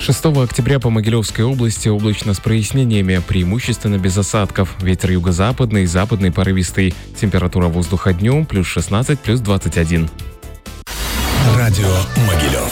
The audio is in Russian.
6 октября по Могилевской области облачно с прояснениями, преимущественно без осадков. Ветер юго-западный, западный порывистый. Температура воздуха днем +16, +21. Радио Могилев.